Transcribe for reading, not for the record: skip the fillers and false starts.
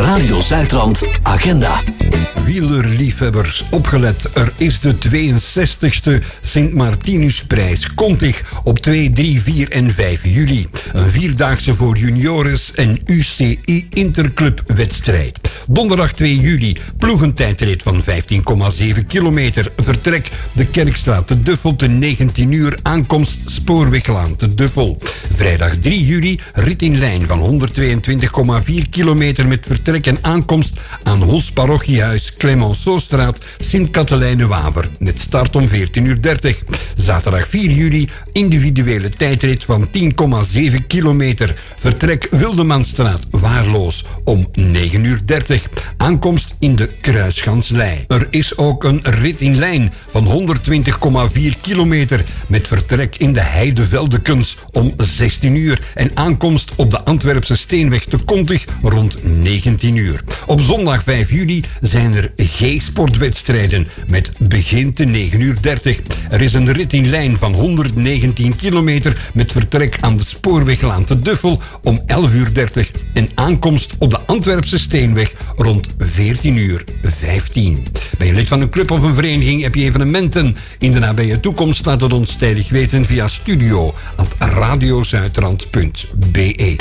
Radio Zuidrand Agenda. Wielerliefhebbers, opgelet. Er is de 62e Sint Martinusprijs Kontig op 2, 3, 4 en 5 juli. Een vierdaagse voor juniores en UCI Interclub-wedstrijd. Donderdag 2 juli, ploegentijdrit van 15,7 kilometer. Vertrek de Kerkstraat te Duffel te 19 uur. Aankomst Spoorweglaan te Duffel. Vrijdag 3 juli, rit in lijn van 122,4 kilometer met vertrek en aankomst aan Hos Parochiehuis Clemenceaustraat Sint-Katelijne-Waver met start om 14:30 uur. Zaterdag 4 juli, individuele tijdrit van 10,7 kilometer. Vertrek Wildemanstraat Waarloos om 9:30 uur. Aankomst in de Kruisganslei. Er is ook een rit in lijn van 120,4 kilometer met vertrek in de Heideveldekens om 16 uur en aankomst op de Antwerpse Steenweg te Kontig rond 19 uur. Op zondag 5 juli zijn er G-sportwedstrijden met begin te 9:30 uur. Er is een rit in lijn van 119 kilometer met vertrek aan de Spoorweglaan te Duffel om 11:30 uur en aankomst op de Antwerpse Steenweg rond 14:15 uur. Ben je lid van een club of een vereniging? Heb je evenementen in de nabije toekomst? Laat het ons tijdig weten via studio@radiozuidrand.be.